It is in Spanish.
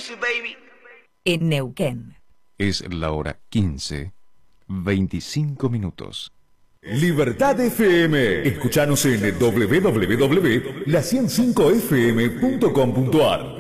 En Neuquén. Es la hora 15:25. Libertad FM. Escuchanos en www.la105fm.com.ar.